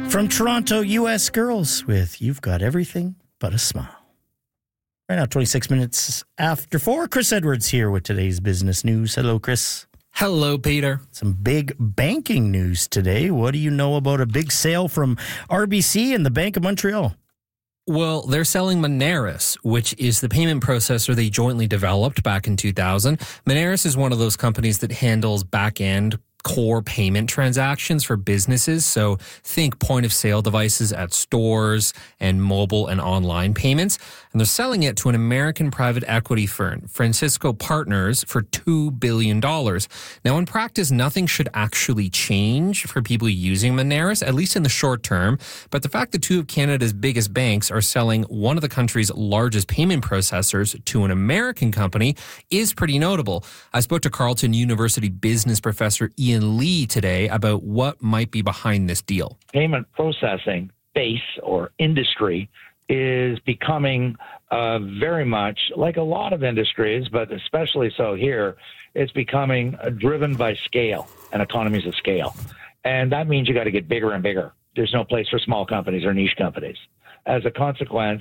From Toronto, U.S. Girls with You've Got Everything But a Smile. Right now, 26 minutes after 4, Chris Edwards here with today's business news. Hello, Chris. Hello, Peter. Some big banking news today. What do you know about a big sale from RBC and the Bank of Montreal? Well, they're selling Moneris, which is the payment processor they jointly developed back in 2000. Moneris is one of those companies that handles back-end core payment transactions for businesses. So think point of sale devices at stores and mobile and online payments. And they're selling it to an American private equity firm, Francisco Partners, for $2 billion. Now, in practice, nothing should actually change for people using Moneris, at least in the short term. But the fact that two of Canada's biggest banks are selling one of the country's largest payment processors to an American company is pretty notable. I spoke to Carleton University business professor Ian Lee today about what might be behind this deal. Payment processing base or industry is becoming very much like a lot of industries, but especially so here, it's becoming driven by scale and economies of scale. And that means you got to get bigger and bigger. There's no place for small companies or niche companies. As a consequence,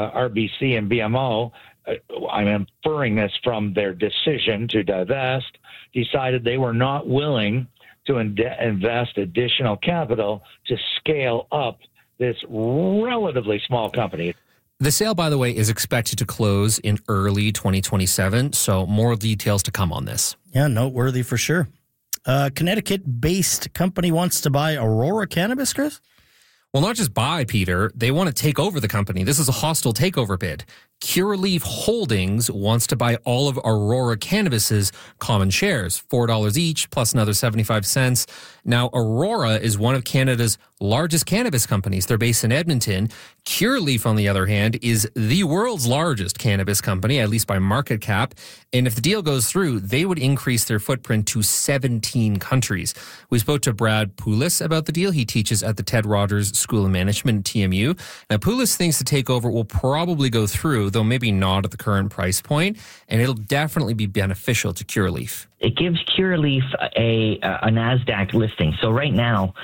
RBC and BMO, I'm inferring this from their decision to divest, decided they were not willing to invest additional capital to scale up this relatively small company. The sale, by the way, is expected to close in early 2027, so more details to come on this. Yeah, noteworthy for sure. A Connecticut-based company wants to buy Aurora Cannabis, Chris? Well, not just buy, Peter. They want to take over the company. This is a hostile takeover bid. Curaleaf Holdings wants to buy all of Aurora Cannabis's common shares, $4 each, plus another 75 cents. Now, Aurora is one of Canada's largest cannabis companies. They're based in Edmonton. Curaleaf, on the other hand, is the world's largest cannabis company, at least by market cap. And if the deal goes through, they would increase their footprint to 17 countries. We spoke to Brad Poulis about the deal. He teaches at the Ted Rogers School of Management at TMU. Now, Poulis thinks the takeover will probably go through, though maybe not at the current price point, and it'll definitely be beneficial to Curaleaf. It gives Curaleaf a NASDAQ listing. So right now,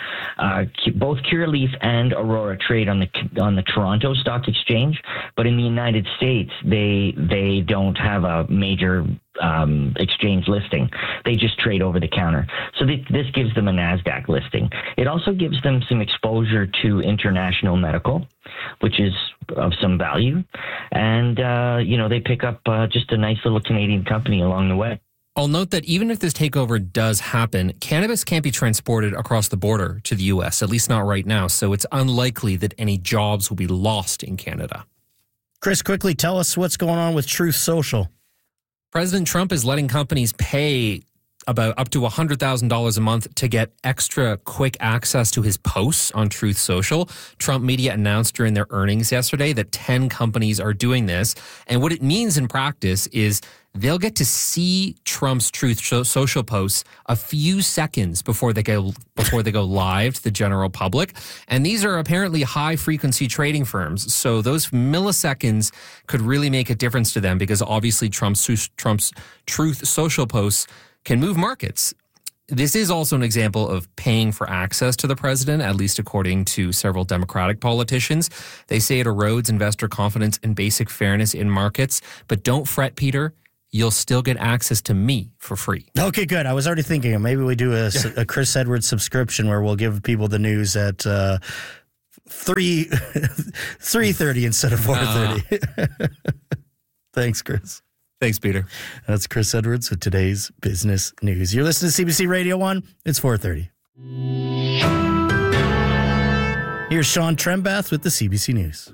both Curaleaf and Aurora trade on the Toronto Stock Exchange, but in the United States, they don't have a major exchange listing. They just trade over the counter. So this gives them a NASDAQ listing. It also gives them some exposure to international medical, which is of some value. And, they pick up just a nice little Canadian company along the way. I'll note that even if this takeover does happen, cannabis can't be transported across the border to the U.S., at least not right now, so it's unlikely that any jobs will be lost in Canada. Chris, quickly tell us what's going on with Truth Social. President Trump is letting companies pay about up to $100,000 a month to get extra quick access to his posts on Truth Social. Trump Media announced during their earnings yesterday that 10 companies are doing this. And what it means in practice is they'll get to see Trump's Truth Social posts a few seconds before they go live to the general public. And these are apparently high-frequency trading firms. So those milliseconds could really make a difference to them because obviously Trump's Truth Social posts can move markets. This is also an example of paying for access to the president, at least according to several Democratic politicians. They say it erodes investor confidence and basic fairness in markets. But don't fret, Peter. You'll still get access to me for free. Okay, good. I was already thinking maybe we do a Chris Edwards subscription where we'll give people the news at 3:30 instead of 4:30. Thanks, Chris. Thanks, Peter. That's Chris Edwards with today's business news. You're listening to CBC Radio 1. It's 4:30. Here's Sean Trembath with the CBC News.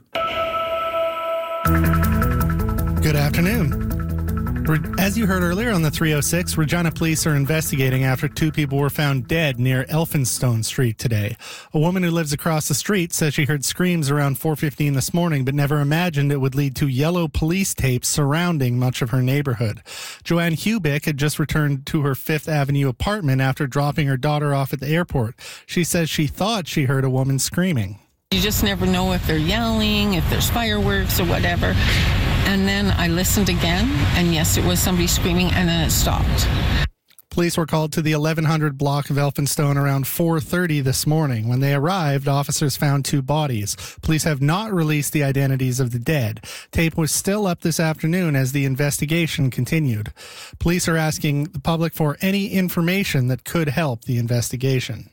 Good afternoon. As you heard earlier on the 306, Regina police are investigating after two people were found dead near Elphinstone Street today. A woman who lives across the street says she heard screams around 4:15 this morning, but never imagined it would lead to yellow police tape surrounding much of her neighborhood. Joanne Hubick had just returned to her Fifth Avenue apartment after dropping her daughter off at the airport. She says she thought she heard a woman screaming. You just never know if they're yelling, if there's fireworks or whatever. And then I listened again, and yes, it was somebody screaming, and then it stopped. Police were called to the 1100 block of Elphinstone around 4:30 this morning. When they arrived, officers found 2 bodies. Police have not released the identities of the dead. Tape was still up this afternoon as the investigation continued. Police are asking the public for any information that could help the investigation.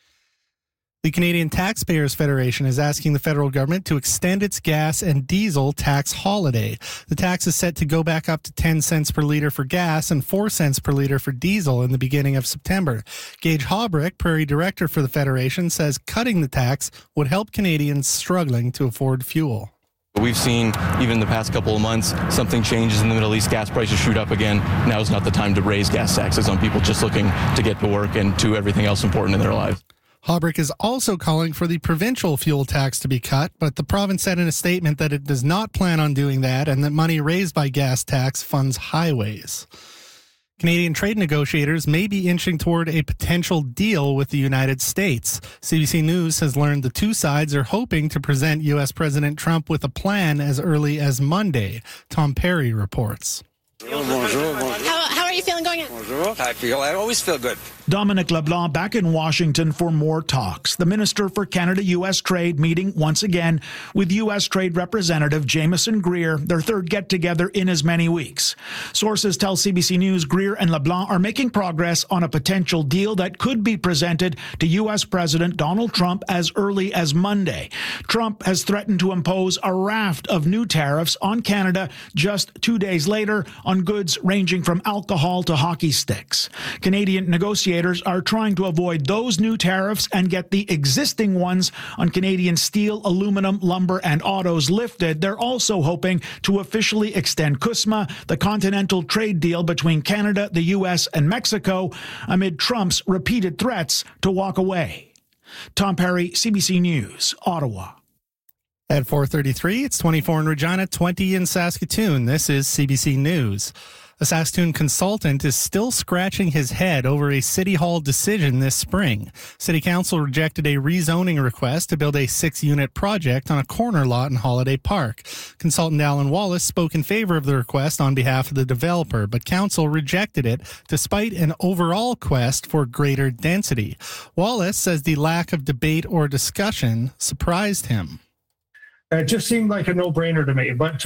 The Canadian Taxpayers Federation is asking the federal government to extend its gas and diesel tax holiday. The tax is set to go back up to 10 cents per litre for gas and 4 cents per litre for diesel in the beginning of September. Gage Haubrich, Prairie Director for the Federation, says cutting the tax would help Canadians struggling to afford fuel. We've seen, even in the past couple of months, something changes in the Middle East, gas prices shoot up again. Now is not the time to raise gas taxes on people just looking to get to work and to everything else important in their lives. Haubrich is also calling for the provincial fuel tax to be cut, but the province said in a statement that it does not plan on doing that and that money raised by gas tax funds highways. Canadian trade negotiators may be inching toward a potential deal with the United States. CBC News has learned the 2 sides are hoping to present U.S. President Trump with a plan as early as Monday. Tom Perry reports. How are you feeling going in? I always feel good. Dominic LeBlanc back in Washington for more talks. The Minister for Canada-U.S. Trade meeting once again with U.S. Trade Representative Jameson Greer, their third get-together in as many weeks. Sources tell CBC News Greer and LeBlanc are making progress on a potential deal that could be presented to U.S. President Donald Trump as early as Monday. Trump has threatened to impose a raft of new tariffs on Canada just 2 days later on goods ranging from alcohol to hockey sticks. Canadian negotiators are trying to avoid those new tariffs and get the existing ones on Canadian steel, aluminum, lumber, and autos lifted. They're also hoping to officially extend CUSMA, the continental trade deal between Canada, the U.S., and Mexico, amid Trump's repeated threats to walk away. Tom Perry, CBC News, Ottawa. At 4:33, it's 24 in Regina, 20 in Saskatoon. This is CBC News. A Saskatoon consultant is still scratching his head over a City Hall decision this spring. City Council rejected a rezoning request to build a 6-unit project on a corner lot in Holiday Park. Consultant Alan Wallace spoke in favor of the request on behalf of the developer, but Council rejected it despite an overall quest for greater density. Wallace says the lack of debate or discussion surprised him. It just seemed like a no-brainer to me, but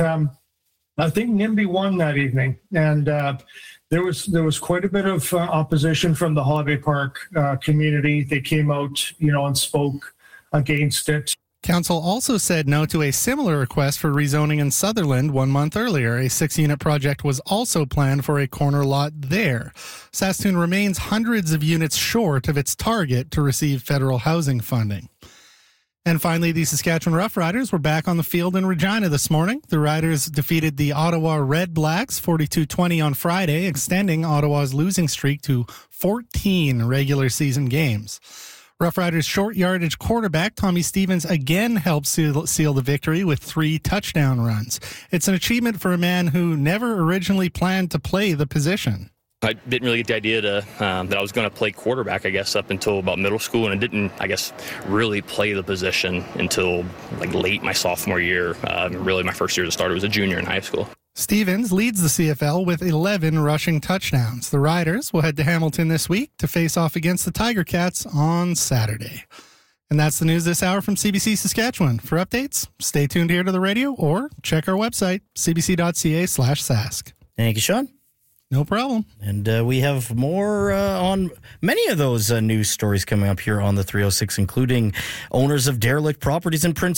I think NIMBY won that evening, and there was quite a bit of opposition from the Holiday Park community. They came out, and spoke against it. Council also said no to a similar request for rezoning in Sutherland 1 month earlier. A 6-unit project was also planned for a corner lot there. Saskatoon remains hundreds of units short of its target to receive federal housing funding. And finally, the Saskatchewan Roughriders were back on the field in Regina this morning. The Riders defeated the Ottawa Red Blacks 42-20 on Friday, extending Ottawa's losing streak to 14 regular season games. Roughriders short yardage quarterback Tommy Stevens again helped seal the victory with 3 touchdown runs. It's an achievement for a man who never originally planned to play the position. I didn't really get the idea that I was going to play quarterback, up until about middle school, and I didn't, really play the position until late my sophomore year. Really, my first year as a starter was a junior in high school. Stevens leads the CFL with 11 rushing touchdowns. The Riders will head to Hamilton this week to face off against the Tiger Cats on Saturday. And that's the news this hour from CBC Saskatchewan. For updates, stay tuned here to the radio or check our website, cbc.ca/sask. Thank you, Sean. No problem. And we have more on many of those news stories coming up here on the 306, including owners of derelict properties in Prince